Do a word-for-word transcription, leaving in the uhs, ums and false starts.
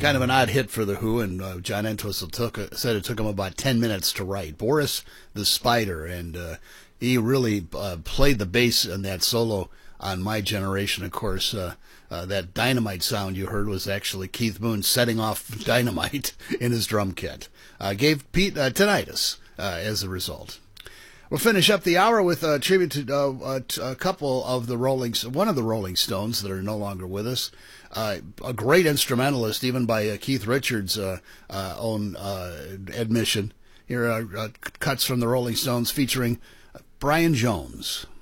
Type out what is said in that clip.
kind of an odd hit for The Who, and uh, John Entwistle took, uh, said it took him about ten minutes to write. Boris the Spider, and uh, he really uh, played the bass in that solo on My Generation. Of course, uh, uh, that dynamite sound you heard was actually Keith Moon setting off dynamite in his drum kit. Uh, gave Pete uh, tinnitus uh, as a result. We'll finish up the hour with a tribute to uh, a, a couple of the Rolling, one of the Rolling Stones that are no longer with us. Uh, a great instrumentalist, even by uh, Keith Richards' uh, uh, own uh, admission. Here are uh, cuts from the Rolling Stones featuring Brian Jones.